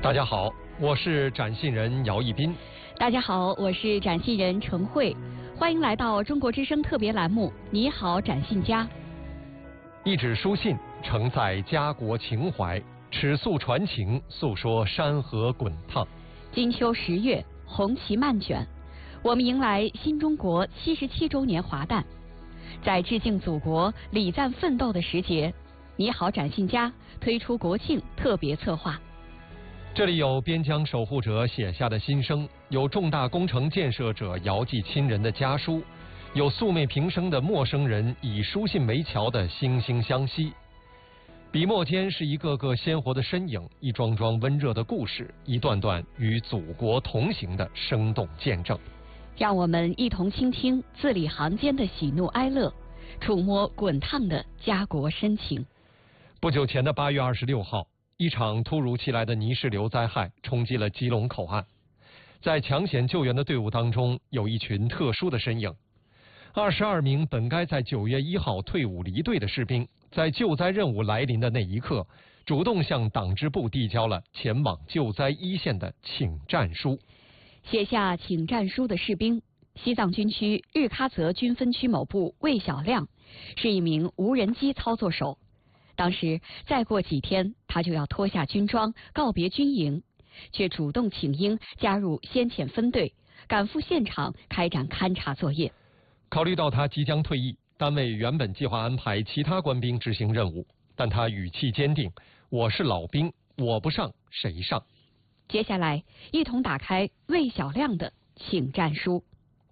大家好，我是展信人姚一斌。 大家好，我是展信人程慧，欢迎来到中国之声特别栏目《你好，展信家》。 一纸书信承载家国情怀，尺素传情，诉说山河滚烫。 金秋10月，红旗漫卷，我们迎来新中国77周年华诞。在致敬祖国、礼赞奋斗的时节，你好，展信家推出国庆特别策划。 这里有边疆守护者写下的心声，有重大工程建设者遥寄亲人的家书，有素昧平生的陌生人以书信为桥的惺惺相惜。笔墨间是一个个鲜活的身影，一桩桩温热的故事，一段段与祖国同行的生动见证。 让我们一同倾听字里行间的喜怒哀乐，触摸滚烫的家国深情。 不久前的8月26号，一场突如其来的泥石流灾害冲击了基隆口岸。在抢险救援的队伍当中，有一群特殊的身影。22名本该在9月1号退伍离队的士兵，在救灾任务来临的那一刻，主动向党支部递交了前往救灾一线的请战书。 写下请战书的士兵，西藏军区日喀则军分区某部魏小亮，是一名无人机操作手。当时再过几天，他就要脱下军装告别军营，却主动请缨加入先遣分队，赶赴现场开展勘察作业。 考虑到他即将退役，单位原本计划安排其他官兵执行任务，但他语气坚定：我是老兵，我不上谁上。 接下来一同打开魏小亮的请战书。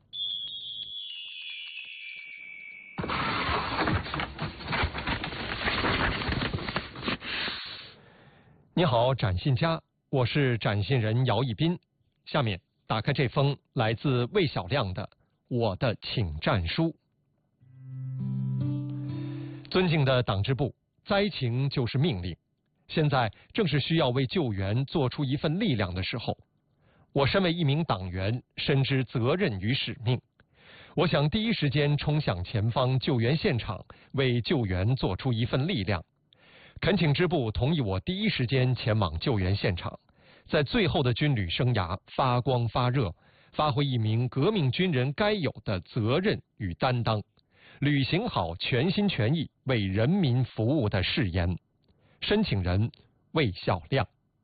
你好，展信家，我是展信人姚一斌。下面打开这封来自魏小亮的我的请战书。尊敬的党支部，灾情就是命令，现在正是需要为救援做出一份力量的时候。我身为一名党员，深知责任与使命，我想第一时间冲向前方救援现场，为救援做出一份力量。恳请支部同意我第一时间前往救援现场，在最后的军旅生涯发光发热，发挥一名革命军人该有的责任与担当，履行好全心全意为人民服务的誓言。申请人魏小亮。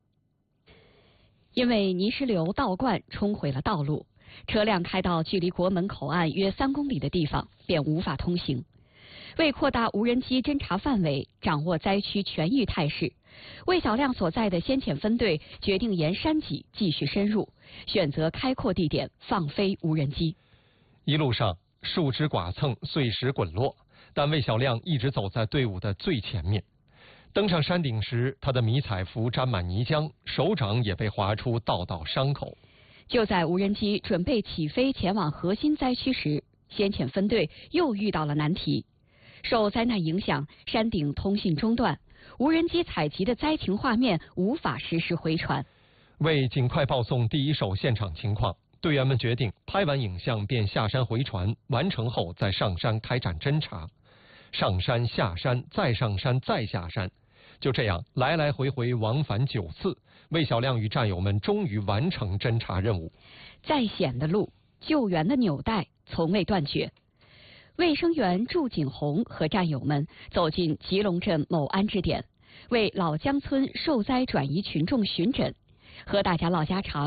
因为泥石流倒灌冲毁了道路，车辆开到距离国门口岸约3公里的地方便无法通行。为扩大无人机侦察范围，掌握灾区全域态势，魏小亮所在的先遣分队决定沿山脊继续深入，选择开阔地点放飞无人机。 一路上树枝剐蹭，碎石滚落，但魏小亮一直走在队伍的最前面。登上山顶时，他的迷彩服沾满泥浆，手掌也被划出道道伤口。 就在无人机准备起飞前往核心灾区时，先遣分队又遇到了难题。受灾难影响，山顶通信中断，无人机采集的灾情画面无法实时回传。 为尽快报送第一手现场情况，队员们决定拍完影像便下山回传，完成后再上山开展侦查。上山下山再上山再下山，就这样来来回回往返9次，魏小亮与战友们终于完成侦查任务。 再险的路，救援的纽带从未断绝。卫生员祝景红和战友们走进吉隆镇某安置点，为老江村受灾转移群众巡诊，和大家唠家常。